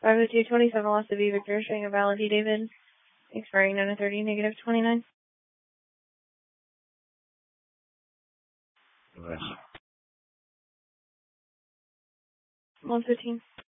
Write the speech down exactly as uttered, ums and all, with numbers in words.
five oh two twenty-seven, lost to be Victor, showing a valid D. David, expiring nine thirty, negative twenty-nine. Nice. one fifteen.